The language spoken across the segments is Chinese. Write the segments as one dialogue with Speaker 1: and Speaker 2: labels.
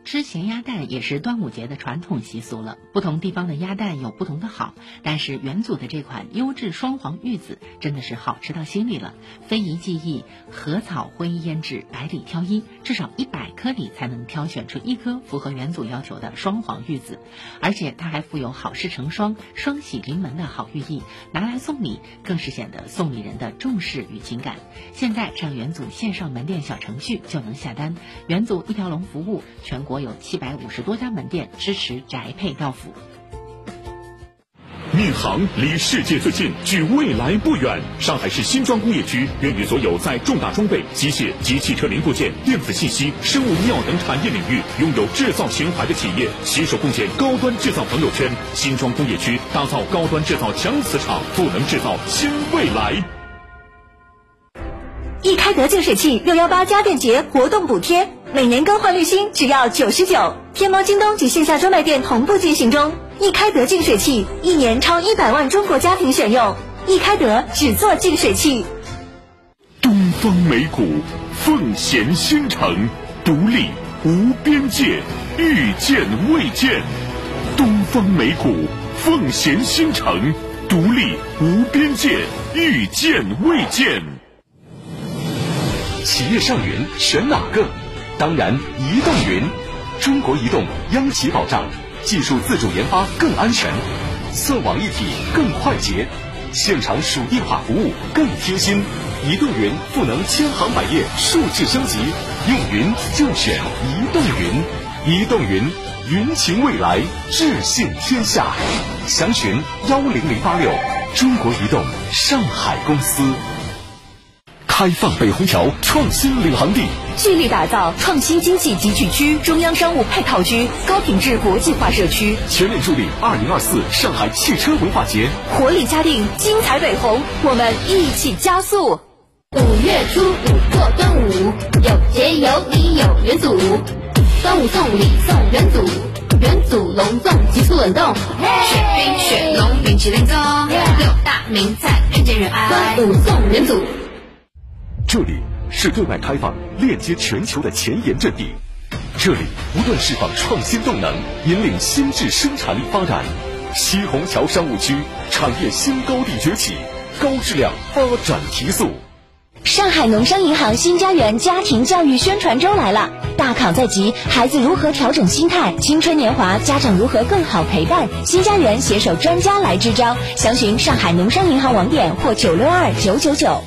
Speaker 1: 吃咸鸭蛋也是端午节的传统习俗了。不同地方的鸭蛋有不同的好，但是元祖的这款优质双黄玉子真的是好吃到心里了。非遗技艺，禾草荤腌制，百里挑一，至少100颗里才能挑选出1颗符合元祖要求的双黄玉子。而且它还富有好事成双、双喜临门的好寓意，拿来送礼更是显得送礼人的重视与情感。现在上元祖线上门店小程序就能下单，元祖一条龙服务，全国有750多家门店支持宅配到府。
Speaker 2: 闵行离世界最近，距未来不远。上海市新庄工业区愿与所有在重大装备、机械及汽车零部件、电子信息、生物医药等产业领域拥有制造情怀的企业携手共建高端制造朋友圈。新庄工业区打造高端制造强磁场，赋能制造新未来。
Speaker 3: 易开德净水器618家电节活动补贴，每年更换滤芯只要99，天猫、京东及线下专卖店同步进行中。易开德净水器1年超100万中国家庭选用，易开德只做净水器。
Speaker 2: 东方美谷，奉贤新城，独立无边界，遇见未见。东方美谷，奉贤新城，独立无边界，遇见未见。
Speaker 4: 企业上云选哪个？当然移动云。中国移动央企保障，技术自主研发更安全，算网一体更快捷，现场属地化服务更贴心。移动云赋能千行百业，数字升级，用云就选移动云。移动云，云情未来，智信天下。详询10086，中国移动上海公司。开放北虹桥创新领航地，
Speaker 3: 聚力打造创新经济集聚区、中央商务配套区、高品质国际化社区，
Speaker 4: 全面助力2024上海汽车文化节，
Speaker 3: 活力嘉定，精彩北虹，我们一起加速。
Speaker 5: 5月初5过端午，有节有礼有元祖，端午送礼送元祖，元祖隆重急速冷冻，雪冰雪龙冰淇淋糕，6大名菜人见人爱，端午送元祖。
Speaker 4: 这里是对外开放、链接全球的前沿阵地，这里不断释放创新动能，引领新质生产力发展。西虹桥商务区产业新高地崛起，高质量发展提速。
Speaker 3: 上海农商银行新家园家庭教育宣传周来了，大考在即，孩子如何调整心态？青春年华，家长如何更好陪伴？新家园携手专家来支招，详询上海农商银行网点或962-999。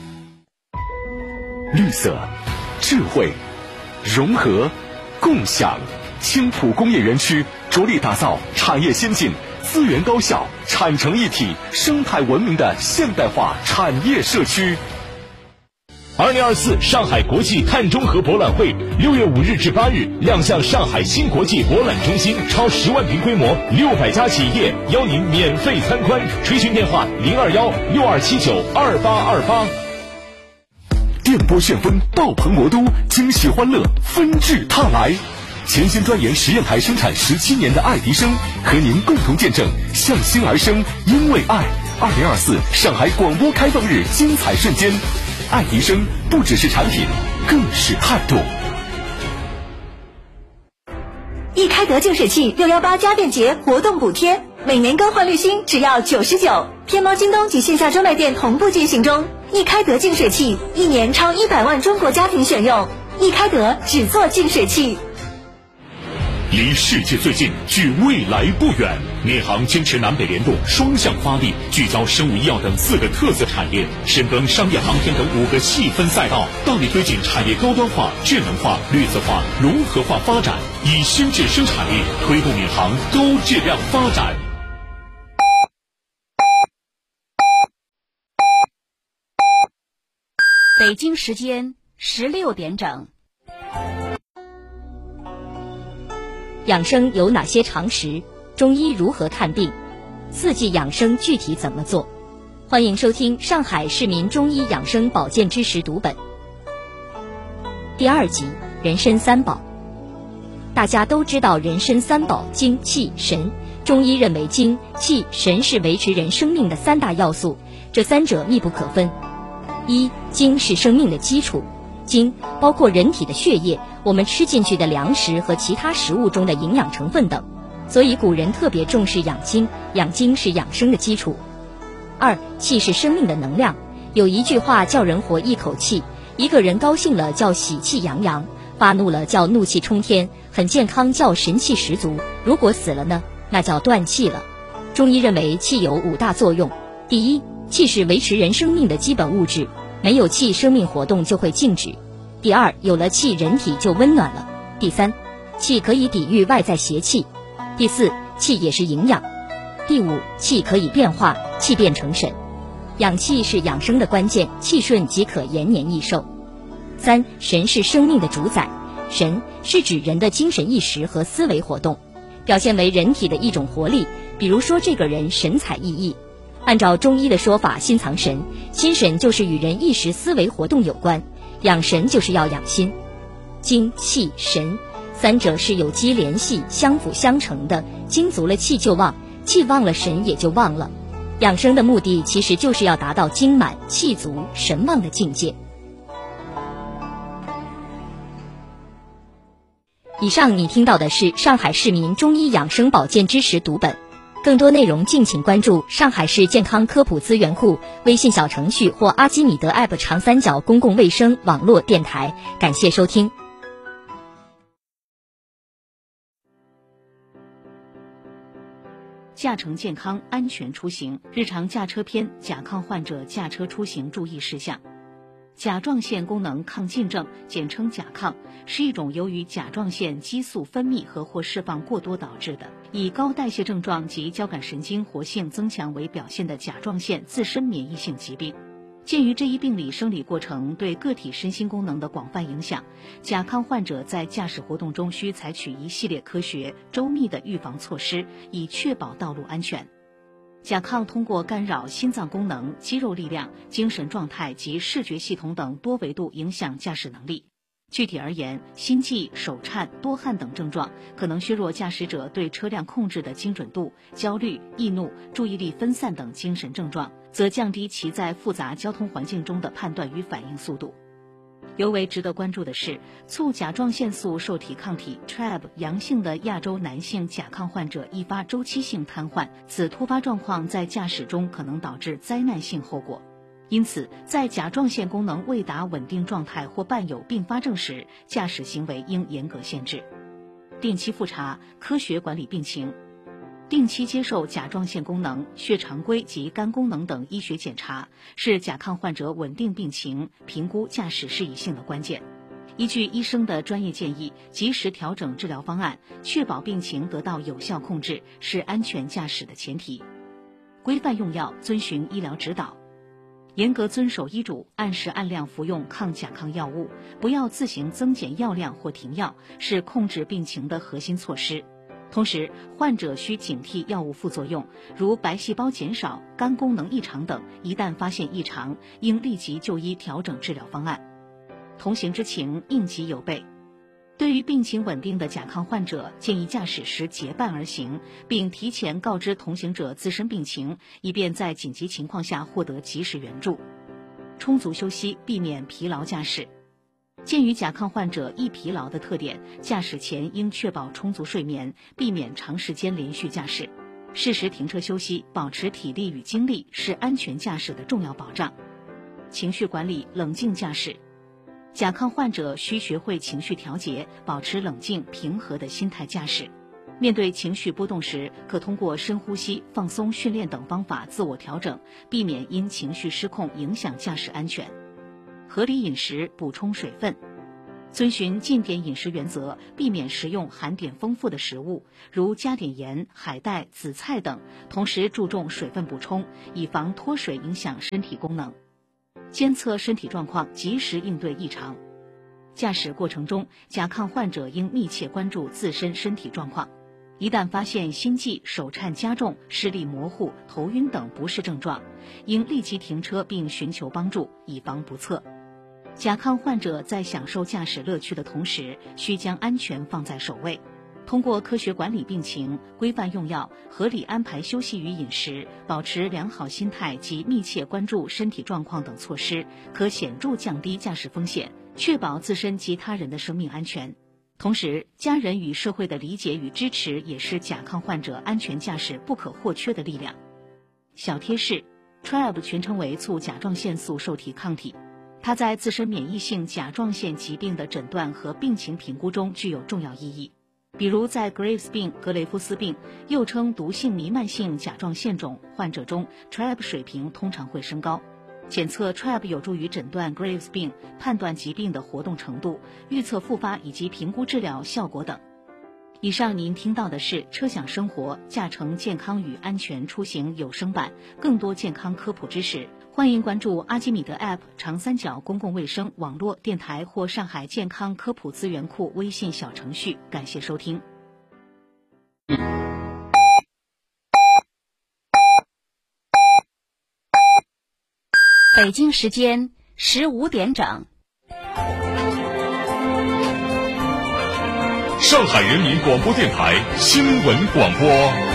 Speaker 4: 绿色、智慧、融合、共享，青浦工业园区着力打造产业先进、资源高效、产成一体、生态文明的现代化产业社区。
Speaker 2: 2024上海国际碳中和博览会6月5日至8日亮相上海新国际博览中心，超10万平规模，600家企业邀您免费参观。垂询电话021627928828。
Speaker 4: 电波旋风，爆棚魔都，惊喜欢乐纷至沓来。潜心钻研实验台生产17年的爱迪生，和您共同见证向心而生，因为爱。2024上海广播开放日精彩瞬间，爱迪生不只是产品，更是态度。
Speaker 3: 易开德净水器618家电节活动补贴，每年更换滤芯只要99，天猫、京东及线下专卖店同步进行中。易开德净水器1年超100万中国家庭选用，易开德只做净水器。
Speaker 2: 离世界最近，距未来不远。闵行坚持南北联动，双向发力，聚焦生物医药等4个特色产业，深耕商业航天等5个细分赛道，大力推进产业高端化、智能化、绿色化、融合化发展，以新质生产力推动闵行高质量发展。
Speaker 6: 北京时间16点整。
Speaker 7: 养生有哪些常识？中医如何看病？4季养生具体怎么做？欢迎收听上海市民中医养生保健知识读本第2集人参3宝。大家都知道人参3宝精、气、神，中医认为精、气、神是维持人生命的3大要素，这3者密不可分。1. 精是生命的基础， 精包括人体的血液、我们吃进去的粮食和其他食物中的营养成分等，所以古人特别重视养精，养精是养生的基础。2. 气是生命的能量，有一句话叫人活一口气，一个人高兴了叫喜气洋洋，发怒了叫怒气冲天，很健康叫神气十足，如果死了呢，那叫断气了。中医认为气有5大作用。第一，气是维持人生命的基本物质，没有气生命活动就会静止。第二，有了气人体就温暖了。第三，气可以抵御外在邪气。第四，气也是营养。第五，气可以变化，气变成神。养气是养生的关键，气顺即可延年益寿。3. 神是生命的主宰，神是指人的精神意识和思维活动，表现为人体的一种活力，比如说这个人神采奕奕。按照中医的说法，心藏神，心神就是与人意识思维活动有关，养神就是要养心。精、气、神三者是有机联系、相辅相成的，精足了气就旺，气旺了神也就旺了。养生的目的其实就是要达到精满、气足、神旺的境界。以上你听到的是上海市民中医养生保健知识读本，更多内容敬请关注上海市健康科普资源库微信小程序或阿基米德 App 长三角公共卫生网络电台。感谢收听。
Speaker 1: 驾乘健康安全出行日常驾车篇：甲亢患者驾车出行注意事项。甲状腺功能亢进症，简称甲亢，是一种由于甲状腺激素分泌和或释放过多导致的，以高代谢症状及交感神经活性增强为表现的甲状腺自身免疫性疾病。鉴于这一病理生理过程对个体身心功能的广泛影响，甲亢患者在驾驶活动中需采取一系列科学周密的预防措施，以确保道路安全。甲亢通过干扰心脏功能、肌肉力量、精神状态及视觉系统等多维度影响驾驶能力。具体而言，心悸、手颤、多汗等症状可能削弱驾驶者对车辆控制的精准度；焦虑、易怒、注意力分散等精神症状则降低其在复杂交通环境中的判断与反应速度。尤为值得关注的是，促甲状腺素受体抗体 TRAB 阳性的亚洲男性甲亢患者易发周期性瘫痪，此突发状况在驾驶中可能导致灾难性后果。因此，在甲状腺功能未达稳定状态或伴有并发症时，驾驶行为应严格限制。定期复查，科学管理病情。定期接受甲状腺功能、血常规及肝功能等医学检查，是甲亢患者稳定病情、评估驾驶适宜性的关键。依据医生的专业建议，及时调整治疗方案，确保病情得到有效控制，是安全驾驶的前提。规范用药，遵循医疗指导。严格遵守医嘱，按时按量服用抗甲亢药物，不要自行增减药量或停药，是控制病情的核心措施。同时，患者需警惕药物副作用，如白细胞减少、肝功能异常等，一旦发现异常，应立即就医调整治疗方案。同行之情，应急有备。对于病情稳定的甲亢患者，建议驾驶时结伴而行，并提前告知同行者自身病情，以便在紧急情况下获得及时援助。充足休息，避免疲劳驾驶。鉴于甲亢患者易疲劳的特点，驾驶前应确保充足睡眠，避免长时间连续驾驶。适时停车休息，保持体力与精力，是安全驾驶的重要保障。情绪管理，冷静驾驶。甲亢患者需学会情绪调节，保持冷静平和的心态驾驶。面对情绪波动时，可通过深呼吸、放松训练等方法自我调整，避免因情绪失控影响驾驶安全。合理饮食，补充水分。遵循禁点饮食原则，避免食用含碘丰富的食物，如加碘盐、海带、紫菜等，同时注重水分补充，以防脱水影响身体功能。监测身体状况，及时应对异常。驾驶过程中，甲亢患者应密切关注自身身体状况。一旦发现心悸、手颤加重、视力模糊、头晕等不适症状，应立即停车并寻求帮助，以防不测。甲亢患者在享受驾驶乐趣的同时，需将安全放在首位。通过科学管理病情、规范用药、合理安排休息与饮食、保持良好心态及密切关注身体状况等措施，可显著降低驾驶风险，
Speaker 6: 确保自身及他人的生命安全。同时，家人与社会的理解与支持也是甲亢患者安全驾驶不可或缺的力量。小贴士 ：TRAb 全称为促甲状腺素受体抗体，它在自身免疫性甲状腺疾病的诊断和病情评估中具有重要意义。比如在 Graves 病、格雷夫斯病，又称毒性弥漫性甲状腺肿患者中 ，TRAb 水平通常会升高。检测 TRAb 有助于诊断 Graves 病，判断疾病的活动程度，预测复发以及评估治疗效果等。以上您听到的是车享生活驾乘健康与安全出行有声版，更多健康科普知识，欢迎关注阿基米德 App、长三角公共卫生网络电台或上海健康科普资源库微信小程序。感谢收听。 北京时间15点整。
Speaker 2: 上海人民广播电台新闻广播。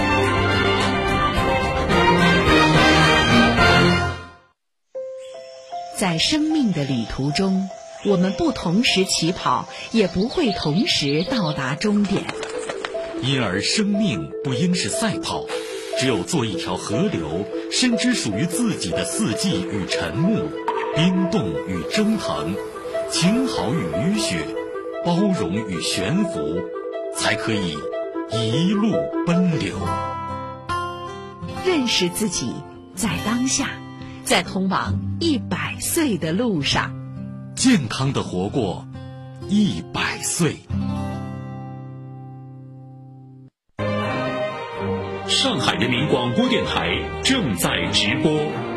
Speaker 1: 在生命的旅途中，我们不同时起跑，也不会同时到达终点。
Speaker 2: 因而生命不应是赛跑，只有做一条河流，深知属于自己的四季与沉暮，冰冻与蒸腾，晴好与雨雪，包容与悬浮，才可以一路奔流。
Speaker 1: 认识自己，在当下，在通往100岁的路上，
Speaker 2: 健康的活过100岁。上海人民广播电台正在直播。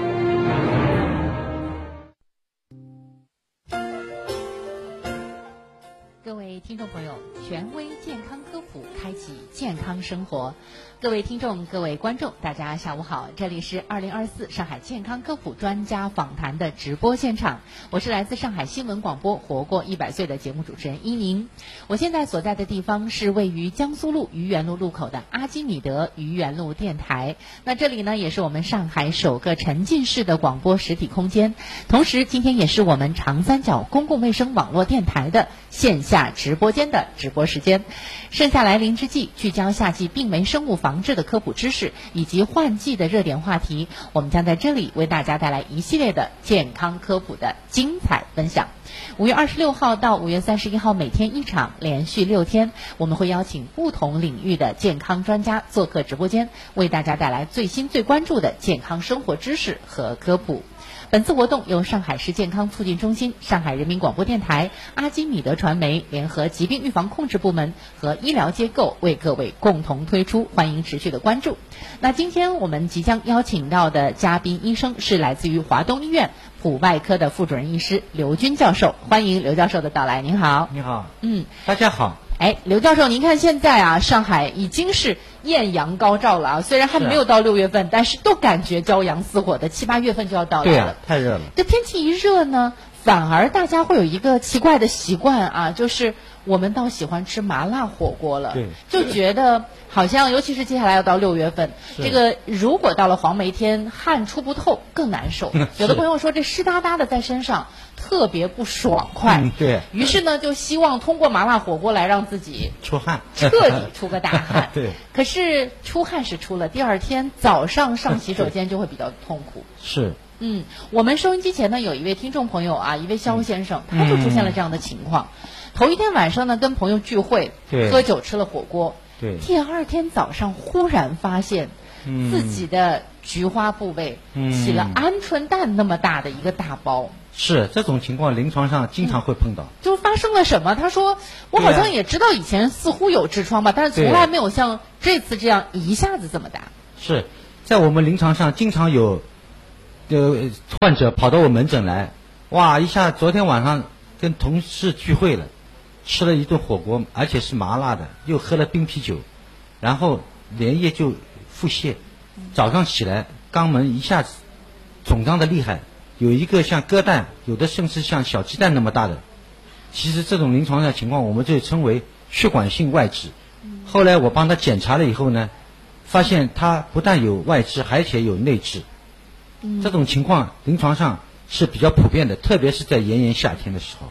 Speaker 1: 各位听众朋友，权威健康科普，开启健康生活。各位听众、各位观众，大家下午好，这里是2024上海健康科普专家访谈的直播现场，我是来自上海新闻广播活过100岁的节目主持人伊宁。我现在所在的地方是位于江苏路愚园路路口的阿基米德愚园路电台，那这里呢也是我们上海首个沉浸式的广播实体空间，同时今天也是我们长三角公共卫生网络电台的线下直播间的直播时间。盛夏来临之际，聚焦夏季病媒生物防治的科普知识以及换季的热点话题，我们将在这里为大家带来一系列的健康科普的精彩分享。5月26号到5月31号每天一场，连续6天，我们会邀请不同领域的健康专家做客直播间，为大家带来最新最关注的健康生活知识和科普。本次活动由上海市健康促进中心、上海人民广播电台、阿基米德传媒联合疾病预防控制部门和医疗机构为各位共同推出，欢迎持续的关注。那今天我们即将邀请到的嘉宾医生是来自于华东医院普外科的副主任医师刘军教授，欢迎刘教授的到来。您好。
Speaker 8: 你好。大家好。
Speaker 1: 刘教授，您看现在啊，上海已经是艳阳高照了啊，虽然还没有到6月份，但是都感觉骄阳似火的，7、8月份就要到来了。
Speaker 8: 对啊，太热了。
Speaker 1: 这天气一热呢，反而大家会有一个奇怪的习惯啊，就是我们倒喜欢吃麻辣火锅了。
Speaker 8: 对，
Speaker 1: 就觉得好像，尤其是接下来要到6月份，这个如果到了黄梅天，汗出不透更难受。有的朋友说这湿哒哒的在身上特别不爽快。
Speaker 8: 对。
Speaker 1: 于是呢，就希望通过麻辣火锅来让自己
Speaker 8: 出汗，
Speaker 1: 彻底出个大汗。
Speaker 8: 对。
Speaker 1: 可是出汗是出了，第二天早上上洗手间就会比较痛苦。
Speaker 8: 是。
Speaker 1: 我们收音机前呢有一位听众朋友啊，一位肖先生，他就出现了这样的情况。头一天晚上呢跟朋友聚会，喝酒吃了火锅，
Speaker 8: 对，
Speaker 1: 第二天早上忽然发现自己的菊花部位起了鹌鹑蛋那么大的一个大包。
Speaker 8: 是，这种情况临床上经常会碰到。
Speaker 1: 就发生了什么？他说我好像也知道以前似乎有痔疮吧，但是从来没有像这次这样一下子这么大。
Speaker 8: 是在我们临床上经常有患者跑到我门诊来，哇，一下昨天晚上跟同事聚会了，吃了一顿火锅，而且是麻辣的，又喝了冰啤酒，然后连夜就腹泻，早上起来肛门一下子肿胀的厉害，有一个像鸽蛋，有的甚至像小鸡蛋那么大的。其实这种临床上情况我们就称为血管性外痔。后来我帮他检查了以后呢，发现他不但有外痔，而且有内痔。这种情况临床上是比较普遍的，特别是在炎炎夏天的时候。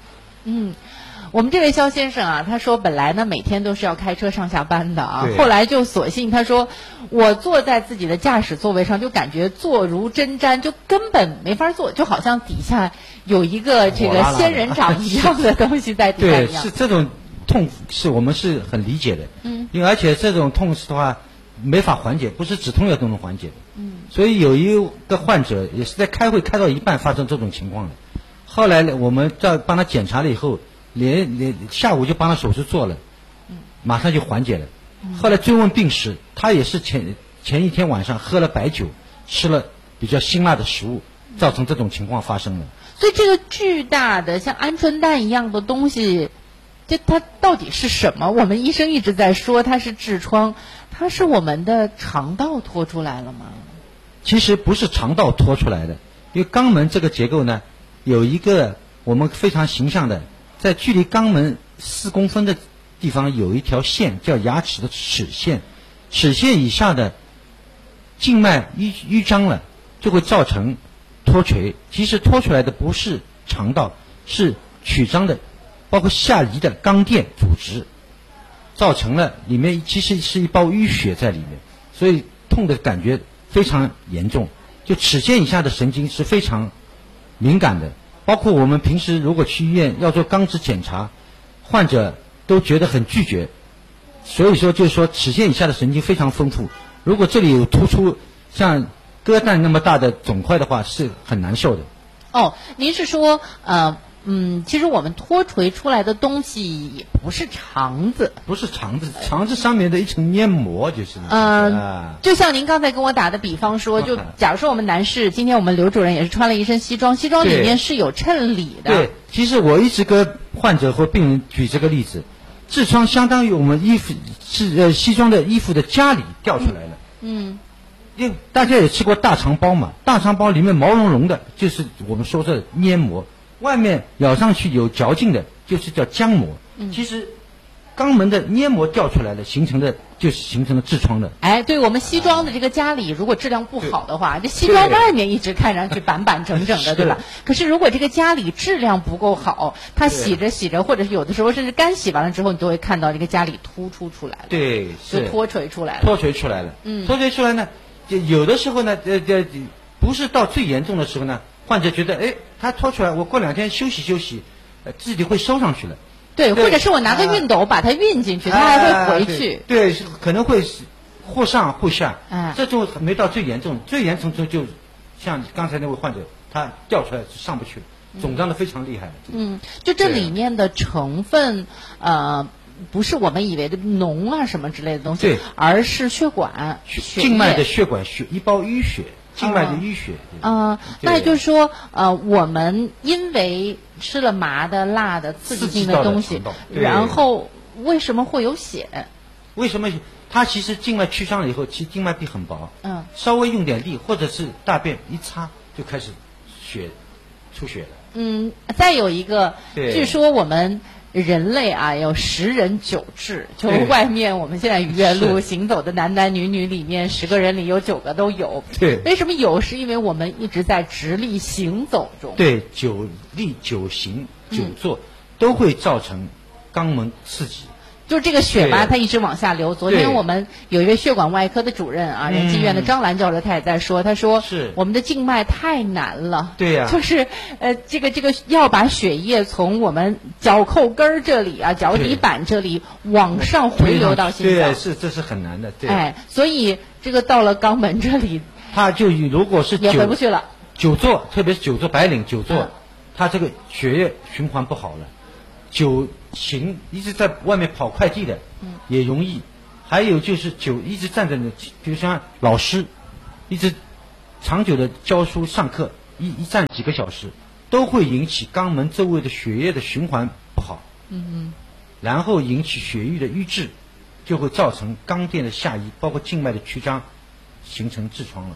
Speaker 1: 我们这位肖先生啊，他说本来呢每天都是要开车上下班的啊，
Speaker 8: 对
Speaker 1: 后来就索性他说我坐在自己的驾驶座位上就感觉坐如针毡，就根本没法坐，就好像底下有一个这个仙人掌一样的东西在底下一样。
Speaker 8: 对，是这种痛我们是很理解的，因为而且这种痛的话没法缓解，不是止痛药都能缓解的。所以有一个患者也是在开会开到一半发生这种情况的，后来我们在帮他检查了以后，连下午就帮他手术做了，马上就缓解了。后来追问病史，他也是前一天晚上喝了白酒，吃了比较辛辣的食物，造成这种情况发生了。
Speaker 1: 所以这个巨大的像鹌鹑蛋一样的东西，它到底是什么？我们医生一直在说它是痔疮，它是我们的肠道拖出来了吗？
Speaker 8: 其实不是肠道拖出来的，因为肛门这个结构呢，有一个我们非常形象的，在距离肛门4公分的地方有一条线，叫牙齿的齿线，齿线以下的静脉淤张了，就会造成脱垂。其实脱出来的不是肠道，是曲张的，包括下移的肛垫组织，造成了里面其实是一包淤血在里面，所以痛的感觉非常严重。就齿线以下的神经是非常敏感的，包括我们平时如果去医院要做肛质检查，患者都觉得很拒绝。所以说就是说齿线以下的神经非常丰富，如果这里有突出像鸽蛋那么大的肿块的话，是很难受的。
Speaker 1: 您是说其实我们脱垂出来的东西也不是肠子，
Speaker 8: 不是肠子，肠子上面的一层黏膜就是。
Speaker 1: 就像您刚才跟我打的比方说，就假如说我们男士，今天我们刘主任也是穿了一身西装，西装里面是有衬里的。
Speaker 8: 对，其实我一直跟患者或病人举这个例子，痔疮相当于我们西装的衣服的夹里掉出来了。因为大家也吃过大肠包嘛，大肠包里面毛茸茸的，就是我们说的黏膜。外面咬上去有嚼劲的，就是叫浆膜。其实肛门的黏膜掉出来了，形成了痔疮的。
Speaker 1: 对，我们西装的这个夹里如果质量不好的话，这西装外面一直看上去板板整整的，对吧？可是如果这个夹里质量不够好，它洗着洗着，或者是有的时候甚至干洗完了之后，你都会看到这个夹里突出出来了。
Speaker 8: 对，
Speaker 1: 就脱垂出来了。
Speaker 8: 脱垂出来了。脱垂出来呢，有的时候呢，不是到最严重的时候呢，患者觉得他脱出来，我过2天休息休息，自己会收上去了。
Speaker 1: 对，或者是我拿个熨斗把它熨进去，它还会回去。
Speaker 8: 对，可能会或上或下。这就没到最严重，最严重就像刚才那位患者，他掉出来上不去了，肿胀的非常厉害。
Speaker 1: 就这里面的成分不是我们以为的脓啊什么之类的东西，而是血管、
Speaker 8: 静脉的血管一包淤血。静脉的淤血。
Speaker 1: 那就是说我们因为吃了麻的、辣的、刺激性的东西，然后为什么会有血？
Speaker 8: 为什么？它其实静脉曲张了以后，其实静脉壁很薄，稍微用点力或者是大便一擦就开始出血了。
Speaker 1: 再有一个，据说我们人类有10人9痔，就外面我们现在愚园路行走的男男女女里面10个人里有9个都有。
Speaker 8: 对，
Speaker 1: 为什么有？是因为我们一直在直立行走中。
Speaker 8: 对，久立、久行、久坐都会造成肛门刺激。
Speaker 1: 就是这个血吧，它一直往下流。昨天我们有一位血管外科的主任仁济医院的张兰教授，他也在说，他说我们的静脉太难了。
Speaker 8: 对呀，
Speaker 1: 就是这个要把血液从我们脚后跟这里脚底板这里往上回流到心脏。
Speaker 8: 对，这是很难的。对，
Speaker 1: 所以这个到了肛门这里，
Speaker 8: 他就如果是
Speaker 1: 也回不去了。
Speaker 8: 久坐，特别是久坐白领久坐，他这个血液循环不好了。久行一直在外面跑快递的，也容易。还有就是一直站在那，比如像老师，一直长久的教书上课，一站几个小时，都会引起肛门周围的血液的循环不好。然后引起血液的瘀滞，就会造成肛垫的下移，包括静脉的曲张，形成痔疮了。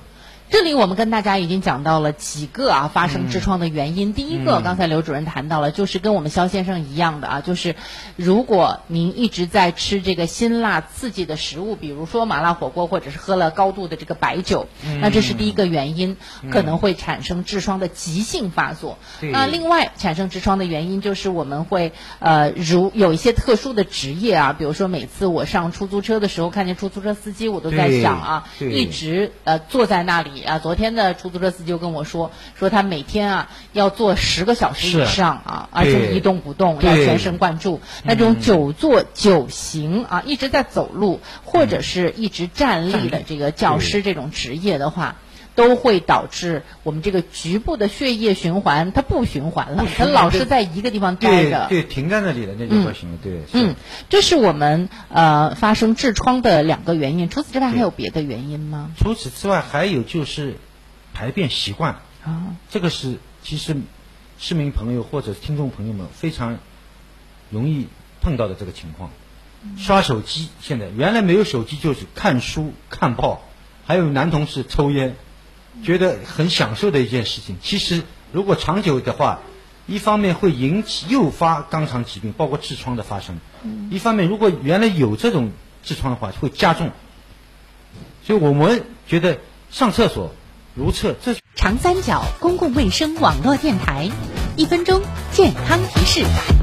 Speaker 1: 这里我们跟大家已经讲到了几个发生痔疮的原因。第一个，刚才刘主任谈到了，就是跟我们肖先生一样的就是如果您一直在吃这个辛辣刺激的食物，比如说麻辣火锅，或者是喝了高度的这个白酒，那这是第一个原因，可能会产生痔疮的急性发作。那另外产生痔疮的原因就是我们会如有一些特殊的职业比如说每次我上出租车的时候看见出租车司机，我都在想一直坐在那里昨天的出租车司机就跟我说他每天要坐10个小时以上而且一动不动，要全神贯注。那种久坐久行一直在走路或者是一直站立的这个教师这种职业的话，都会导致我们这个局部的血液循环它不循环了，它老是在一个地方待着，
Speaker 8: 对，停在那里了，那就不行。
Speaker 1: 这是我们发生痔疮的2个原因。除此之外还有别的原因吗？
Speaker 8: 除此之外还有就是排便习惯这个是其实市民朋友或者听众朋友们非常容易碰到的这个情况。刷手机，现在原来没有手机就是看书看报，还有男同事抽烟，觉得很享受的一件事情。其实如果长久的话，一方面会诱发肛肠疾病，包括痔疮的发生，一方面如果原来有这种痔疮的话会加重。所以我们觉得上厕所如厕，这
Speaker 1: 长三角公共卫生网络电台，1分钟健康提示。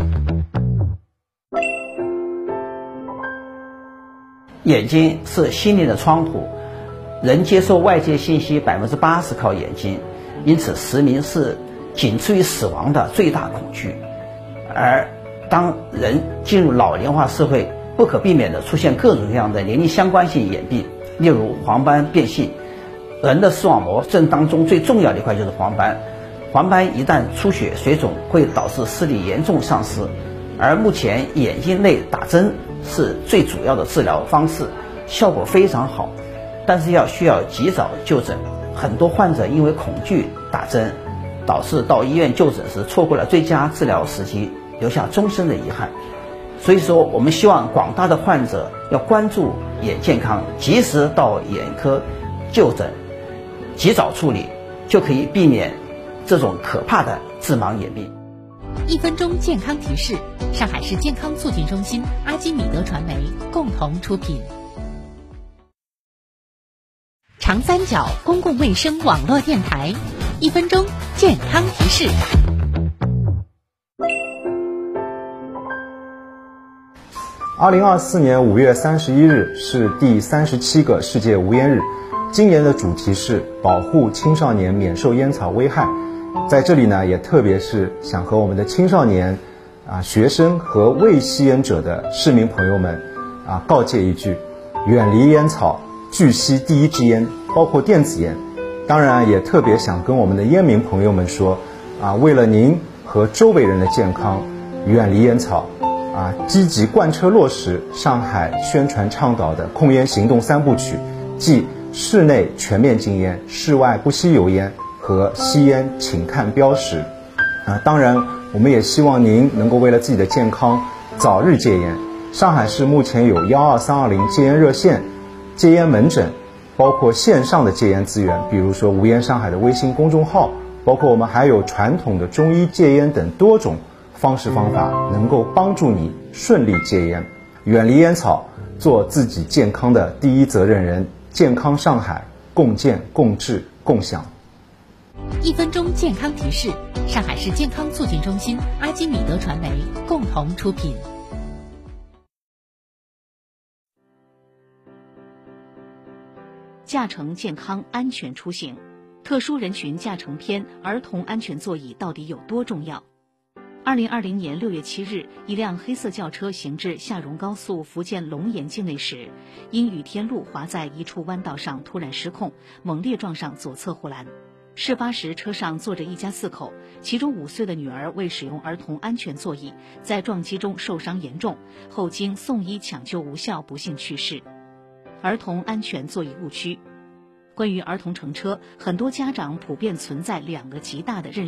Speaker 9: 眼睛是心灵的窗户，人接受外界信息80%靠眼睛，因此失明是仅次于死亡的最大恐惧。而当人进入老龄化社会，不可避免地出现各种各样的年龄相关性眼病，例如黄斑变性。人的视网膜症当中最重要的一块就是黄斑，黄斑一旦出血水肿，会导致视力严重丧失。而目前眼睛内打针是最主要的治疗方式，效果非常好，但是需要及早就诊。很多患者因为恐惧打针，导致到医院就诊时错过了最佳治疗时机，留下终身的遗憾。所以说我们希望广大的患者要关注眼健康，及时到眼科就诊，及早处理，就可以避免这种可怕的致盲眼病。
Speaker 1: 1分钟健康提示，上海市健康促进中心、阿基米德传媒共同出品。长三角公共卫生网络电台，1分钟健康提示。
Speaker 10: 2024年5月31日是第37个世界无烟日，今年的主题是保护青少年免受烟草危害。在这里呢，也特别是想和我们的青少年学生和未吸烟者的市民朋友们告诫一句：远离烟草，拒吸第一支烟，包括电子烟。当然也特别想跟我们的烟民朋友们说为了您和周围人的健康，远离烟草积极贯彻落实上海宣传倡导的控烟行动3部曲，即室内全面禁烟，室外不吸油烟和吸烟请看标识。当然我们也希望您能够为了自己的健康早日戒烟。上海市目前有12320戒烟热线、戒烟门诊，包括线上的戒烟资源，比如说无烟上海的微信公众号，包括我们还有传统的中医戒烟等多种方式方法，能够帮助你顺利戒烟，远离烟草，做自己健康的第一责任人。健康上海，共建共治共享。
Speaker 1: 1分钟健康提示，上海市健康促进中心、阿基米德传媒共同出品。
Speaker 6: 驾乘健康安全出行，特殊人群驾乘篇，儿童安全座椅到底有多重要？2020年6月7日，一辆黑色轿车行至下荣高速福建龙岩境内时，因雨天路滑在一处弯道上突然失控，猛烈撞上左侧护栏。事发时车上坐着一家4口，其中5岁的女儿为使用儿童安全座椅，在撞击中受伤严重，后经送医抢救无效不幸去世。儿童安全座椅误区。关于儿童乘车，很多家长普遍存在2个极大的认识